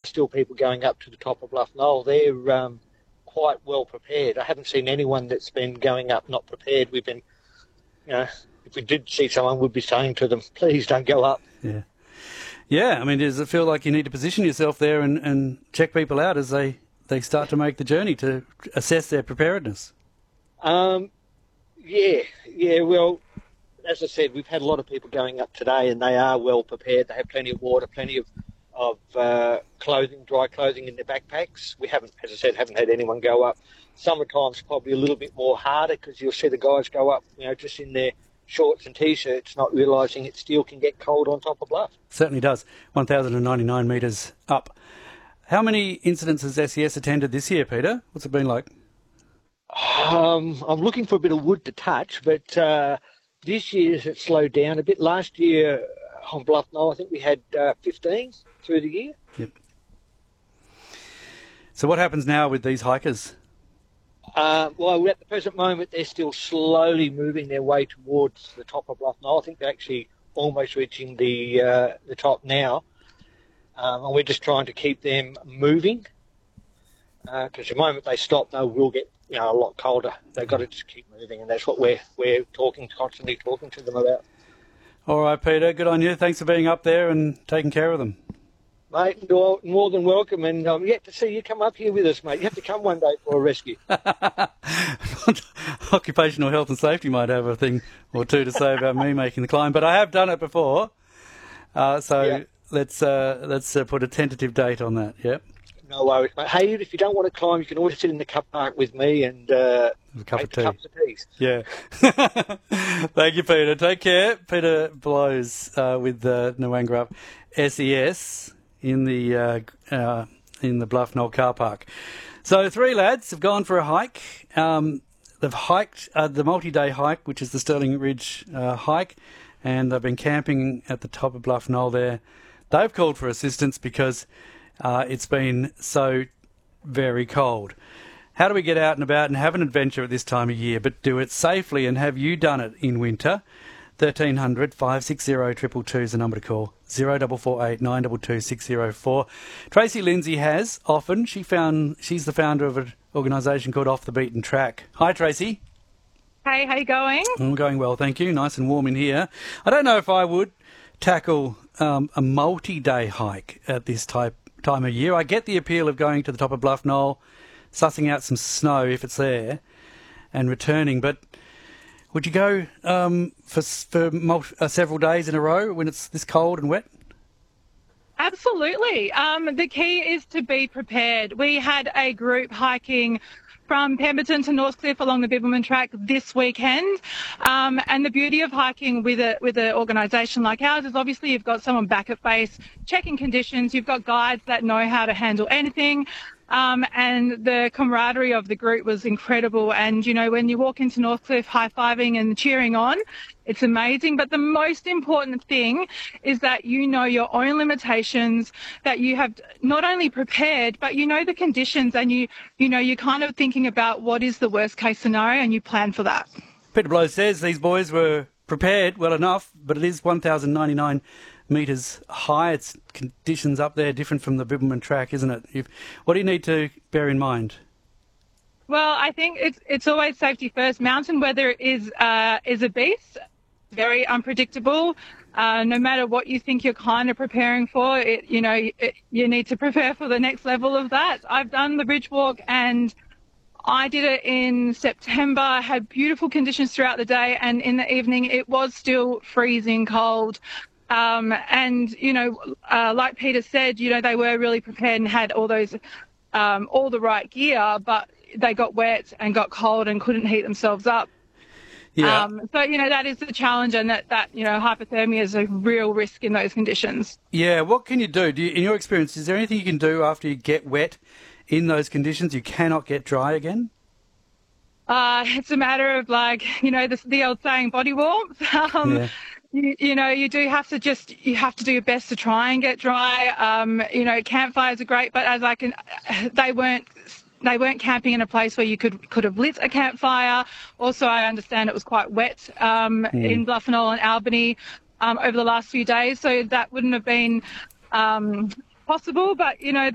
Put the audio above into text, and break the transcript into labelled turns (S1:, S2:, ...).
S1: still people going up to the top of Bluff Knoll. They're quite well prepared. I haven't seen anyone that's been going up not prepared. We've been, if we did see someone, we'd be saying to them, please don't go up.
S2: Yeah. Yeah, I mean, does it feel like you need to position yourself there and check people out as they start to make the journey to assess their preparedness?
S1: Yeah, well, as I said, we've had a lot of people going up today and they are well prepared. They have plenty of water, plenty of clothing, dry clothing in their backpacks. We haven't, as I said, haven't had anyone go up. Summertime's probably a little bit more harder because you'll see the guys go up, just in their shorts and T-shirts, not realising it still can get cold on top of Bluff.
S2: Certainly does. 1,099 metres up. How many incidents has SES attended this year, Peter? What's it been like?
S1: I'm looking for a bit of wood to touch, but this year it's slowed down a bit. Last year on Bluff Knoll, I think we had 15 through the year.
S2: Yep. So what happens now with these hikers?
S1: Well, at the present moment, they're still slowly moving their way towards the top of Bluff Knoll. I think they're actually almost reaching the top now. And we're just trying to keep them moving. Because the moment they stop, they will get a lot colder. They've got to just keep moving, and that's what we're constantly talking to them about.
S2: All right, Peter, good on you. Thanks for being up there and taking care of them.
S1: Mate, more than welcome, and I'm yet to see you come up here with us, mate. You have to come one day for a rescue.
S2: Occupational health and safety might have a thing or two to say about me making the climb, but I have done it before. Let's put a tentative date on that. Yep.
S1: No worries, mate. Hey, if you don't want to climb, you can always sit in the car park with me and
S2: a cup of tea.
S1: Cups of tea.
S2: Yeah. Thank you, Peter. Take care. Peter Blows with Ngunngurup SES in the Bluff Knoll car park. So 3 lads have gone for a hike. They've hiked the multi-day hike, which is the Stirling Ridge hike, and they've been camping at the top of Bluff Knoll there. They've called for assistance because it's been so very cold. How do we get out and about and have an adventure at this time of year, but do it safely? And have you done it in winter? 1300 560 222 is the number to call. 0448 922 604. Tracy Lindsay has often. She's the founder of an organisation called Off the Beaten Track. Hi, Tracy.
S3: Hey, how you going?
S2: I'm going well, thank you. Nice and warm in here. I don't know if I would tackle a multi-day hike at this time of year. I get the appeal of going to the top of Bluff Knoll, sussing out some snow if it's there, and returning, but would you go for several days in a row when it's this cold and wet?
S3: Absolutely. The key is to be prepared. We had a group hiking from Pemberton to Northcliffe along the Bibbulmun track this weekend. And the beauty of hiking with an organisation like ours is obviously you've got someone back at base checking conditions. You've got guides that know how to handle anything. And the camaraderie of the group was incredible. And, when you walk into Northcliffe high-fiving and cheering on, it's amazing. But the most important thing is that you know your own limitations, that you have not only prepared, but you know the conditions, and you're kind of thinking about what is the worst-case scenario, and you plan for that.
S2: Peter Blow says these boys were prepared well enough, but it is 1,099 metres high. It's conditions up there different from the Bibbulmun track, isn't it? What do you need to bear in mind?
S3: Well, I think it's always safety first. Mountain weather is a beast, very unpredictable. No matter what you think you're kind of preparing for, you need to prepare for the next level of that. I've done the Ridge Walk and I did it in September, had beautiful conditions throughout the day, and in the evening it was still freezing cold. Like Peter said, they were really prepared and had all the right gear, but they got wet and got cold and couldn't heat themselves up.
S2: Yeah.
S3: That is the challenge, and that hypothermia is a real risk in those conditions.
S2: Yeah. What can you do? In your experience, is there anything you can do after you get wet in those conditions? You cannot get dry again?
S3: It's a matter of the old saying, body warmth.
S2: Yeah.
S3: You do have to you have to do your best to try and get dry. Campfires are great, but they weren't camping in a place where you could have lit a campfire. Also, I understand it was quite wet in Bluff Knoll and Albany over the last few days, so that wouldn't have been possible. But